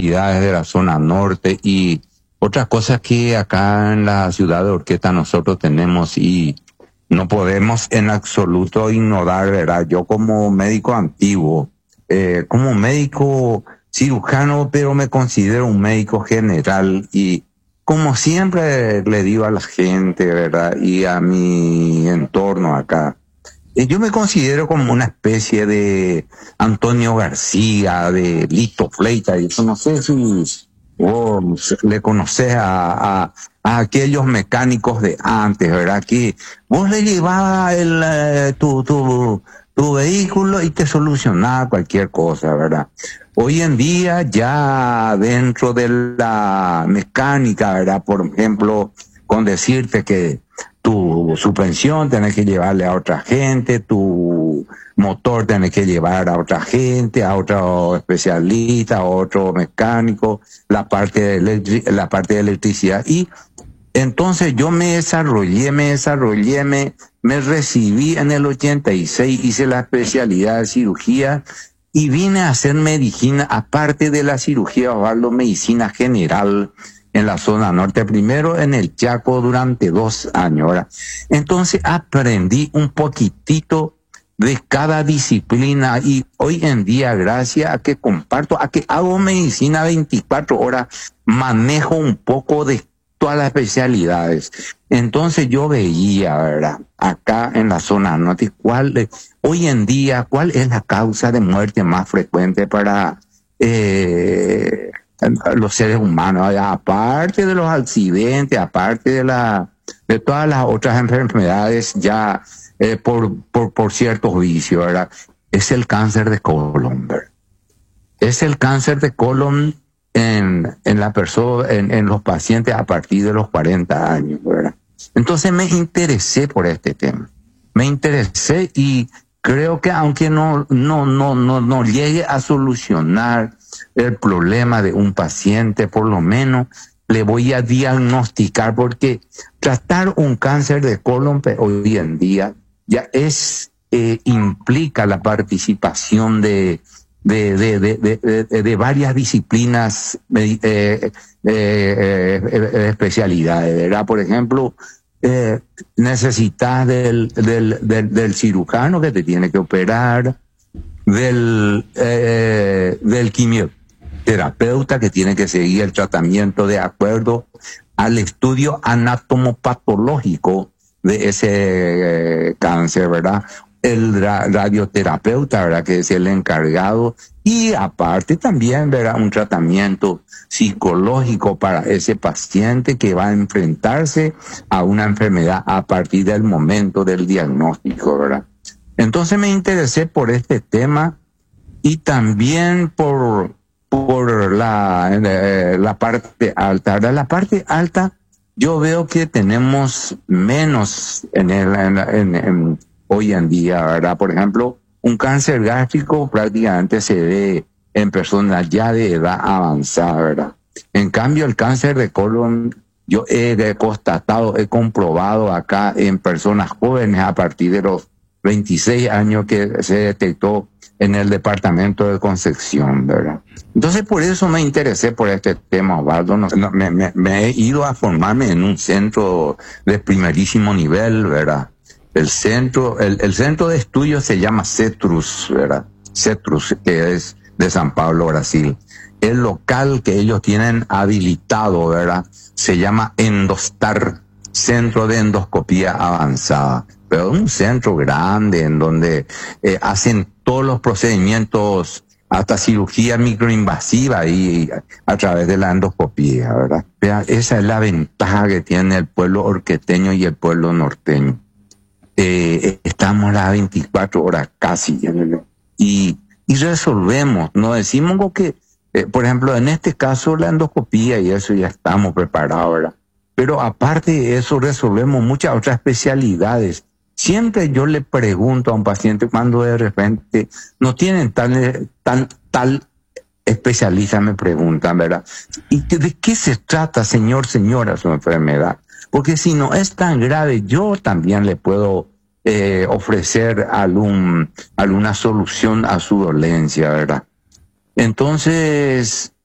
especialidades de la zona norte y otras cosas que acá en la ciudad de Horqueta nosotros tenemos y no podemos en absoluto ignorar, ¿verdad? Yo como médico antiguo, como médico cirujano, pero me considero un médico general y como siempre le digo a la gente, ¿verdad? Y a mi entorno acá, yo me considero como una especie de Antonio García, de Lito Fleita, y eso no sé si vos le conocés a aquellos mecánicos de antes, ¿verdad? Que vos le llevabas tu vehículo y te solucionaba cualquier cosa, ¿verdad? Hoy en día ya dentro de la mecánica, ¿verdad? Por ejemplo, con decirte que tu suspensión tenés que llevarle a otra gente, tu motor tenés que llevar a otra gente, a otro especialista, a otro mecánico, la parte de electricidad. Y entonces yo me desarrollé, me recibí en el 86, hice la especialidad de cirugía y vine a hacer medicina, aparte de la cirugía, Osvaldo, medicina general en la zona norte, primero en el Chaco durante 2 años. ¿Verdad? Entonces aprendí un poquitito de cada disciplina y hoy en día, gracias a que comparto, a que hago medicina 24 horas, manejo un poco de todas las especialidades. Entonces yo veía, ¿verdad? Acá en la zona norte, hoy en día, ¿cuál es la causa de muerte más frecuente para los seres humanos? Aparte de los accidentes, aparte de todas las otras enfermedades ya por ciertos vicios, ¿verdad? Es el cáncer de colon, ¿verdad? Es el cáncer de colon en la persona, en los pacientes a partir de los 40 años, ¿verdad? Entonces me interesé por este tema. Me interesé y creo que aunque no llegue a solucionar el problema de un paciente, por lo menos le voy a diagnosticar, porque tratar un cáncer de colon hoy en día ya implica la participación de varias disciplinas, especialidades, ¿verdad? Por ejemplo, necesitas del cirujano que te tiene que operar, del quimioterapeuta que tiene que seguir el tratamiento de acuerdo al estudio anatomopatológico de ese cáncer, ¿verdad? El radioterapeuta, ¿verdad? Que es el encargado, y aparte también, ¿verdad? Un tratamiento psicológico para ese paciente que va a enfrentarse a una enfermedad a partir del momento del diagnóstico, ¿verdad? Entonces me interesé por este tema y también por la parte alta. ¿Verdad? La parte alta yo veo que tenemos menos hoy en día, ¿verdad? Por ejemplo, un cáncer gástrico prácticamente se ve en personas ya de edad avanzada, ¿verdad? En cambio, el cáncer de colon yo he constatado, he comprobado acá en personas jóvenes a partir de los 26 años que se detectó en el departamento de Concepción, ¿verdad? Entonces, por eso me interesé por este tema, Osvaldo. Me he ido a formarme en un centro de primerísimo nivel, ¿verdad? El centro de estudio se llama CETRUS, ¿verdad? CETRUS, que es de San Pablo, Brasil. El local que ellos tienen habilitado, ¿verdad? Se llama Endostar, Centro de Endoscopía Avanzada. Pero un centro grande en donde hacen todos los procedimientos, hasta cirugía microinvasiva y a través de la endoscopía, ¿verdad? Esa es la ventaja que tiene el pueblo horqueteño y el pueblo norteño. Estamos las 24 horas casi y resolvemos, no decimos que, por ejemplo, en este caso la endoscopía y eso ya estamos preparados, ¿verdad? Pero aparte de eso resolvemos muchas otras especialidades. Siempre yo le pregunto a un paciente cuando de repente no tienen tal especialista, me preguntan, ¿verdad? ¿Y de qué se trata, señora, su enfermedad? Porque si no es tan grave, yo también le puedo ofrecer alguna solución a su dolencia, ¿verdad? Entonces,